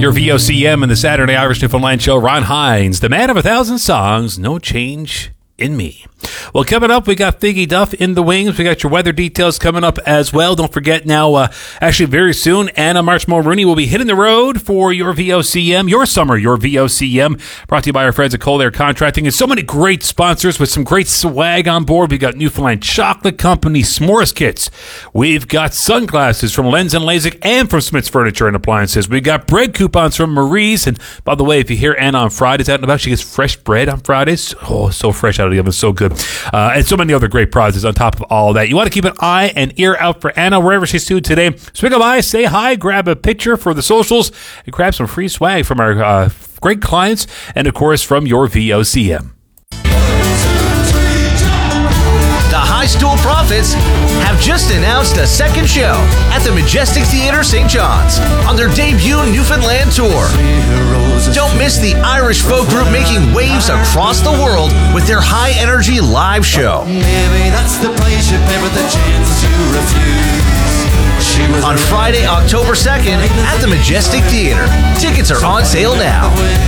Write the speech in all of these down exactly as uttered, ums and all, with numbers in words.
Your V O C M and the Saturday Irish Newfoundland Show. Ron Hines, the man of a thousand songs, no change in me. Well, coming up, we got Figgy Duff in the wings. We got your weather details coming up as well. Don't forget now, uh, actually very soon, Anna March Mulrooney will be hitting the road for your V O C M, your summer, your V O C M, brought to you by our friends at Cold Air Contracting. And so many great sponsors with some great swag on board. We got Newfoundland Chocolate Company, S'mores Kits. We've got sunglasses from Lens and LASIK and from Smith's Furniture and Appliances. We got bread coupons from Marie's. And by the way, if you hear Anna on Fridays out and about, she gets fresh bread on Fridays. Oh, so fresh out of the oven, so good. Uh, and so many other great prizes on top of all that. You want to keep an eye and ear out for Anna wherever she's to today. Swing by, say hi, grab a picture for the socials, and grab some free swag from our uh, great clients and, of course, from your V O C M. The High Stool Prophets have just announced a second show at the Majestic Theatre Saint John's on their debut Newfoundland tour. Don't miss the Irish folk group making waves across the world with their high-energy live show. Maybe that's the place you pay with the chance to refuse. On Friday, October second at the Majestic Theatre. Tickets are on sale now.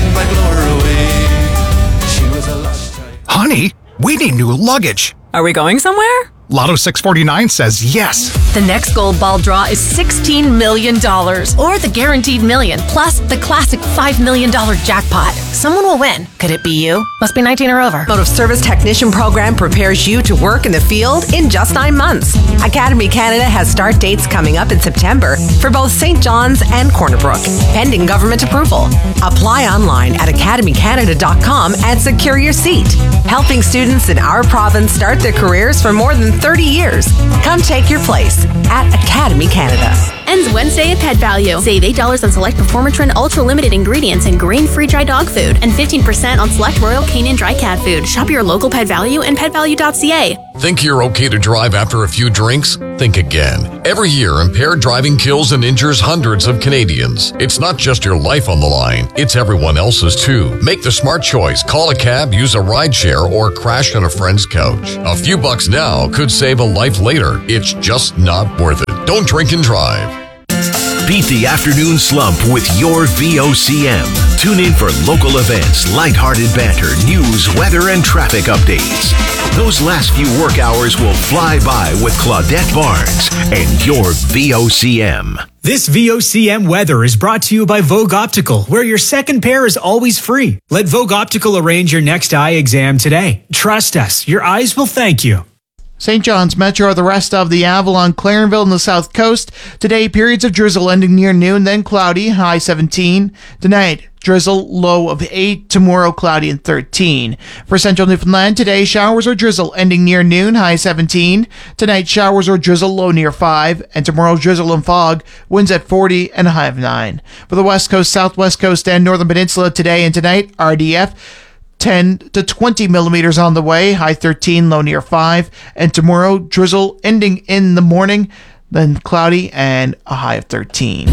Honey, we need new luggage. Are we going somewhere? Lotto six forty-nine says yes. The next gold ball draw is sixteen million dollars, or the guaranteed million, plus the classic five million dollars jackpot. Someone will win. Could it be you? Must be nineteen or over. Automotive Service Technician Program prepares you to work in the field in just nine months. Academy Canada has start dates coming up in September for both Saint John's and Corner Brook, pending government approval. Apply online at academy canada dot com and secure your seat. Helping students in our province start their careers for more than thirty years. Come take your place at Academy Canada. Ends Wednesday at Pet Value. Save eight dollars on select Performatrin Ultra Limited ingredients and grain-free dry dog food, and fifteen percent on select Royal Canin dry cat food. Shop your local Pet Value and pet value dot c a. Think you're okay to drive after a few drinks? Think again. Every year, impaired driving kills and injures hundreds of Canadians. It's not just your life on the line, it's everyone else's too. Make the smart choice. Call a cab, use a rideshare, or crash on a friend's couch. A few bucks now could save a life later. It's just not worth it. Don't drink and drive. Beat the afternoon slump with your V O C M. Tune in for local events, lighthearted banter, news, weather, and traffic updates. Those last few work hours will fly by with Claudette Barnes and your V O C M. This V O C M weather is brought to you by Vogue Optical, where your second pair is always free. Let Vogue Optical arrange your next eye exam today. Trust us, your eyes will thank you. Saint John's Metro, the rest of the Avalon, Clarenville, and the South Coast. Today, periods of drizzle ending near noon, then cloudy, high seventeen. Tonight, drizzle, low of eight. Tomorrow, cloudy and thirteen. For Central Newfoundland, today, showers or drizzle ending near noon, high seventeen. Tonight, showers or drizzle, low near five. And tomorrow, drizzle and fog, winds at forty and a high of nine. For the West Coast, Southwest Coast, and Northern Peninsula, today and tonight, R D F, ten to twenty millimeters on the way, high thirteen, low near five. And tomorrow, drizzle ending in the morning, then cloudy and a high of thirteen.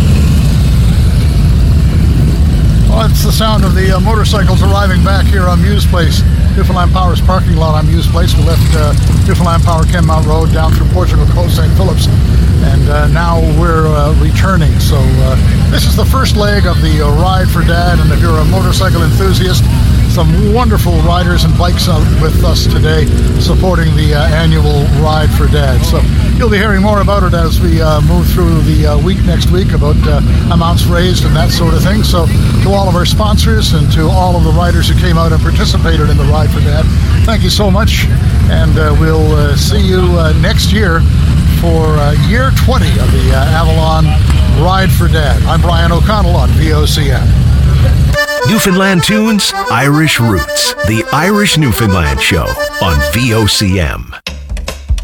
Well, it's the sound of the uh, motorcycles arriving back here on Muse Place, Newfoundland Power's parking lot on Muse Place. We left uh, Newfoundland Power Kenmount Road down through Portugal Coast, Saint Phillips, and uh, now we're uh, returning. So uh, this is the first leg of the uh, Ride for Dad, and if you're a motorcycle enthusiast, some wonderful riders and bikes out with us today supporting the uh, annual Ride for Dad. So you'll be hearing more about it as we uh, move through the uh, week next week, about uh, amounts raised and that sort of thing. So to all of our sponsors and to all of the riders who came out and participated in the Ride for Dad, thank you so much, and uh, we'll uh, see you uh, next year for uh, year twenty of the uh, Avalon Ride for Dad. I'm Brian O'Connell on V O C M. Newfoundland Tunes, Irish Roots, the Irish Newfoundland Show on V O C M.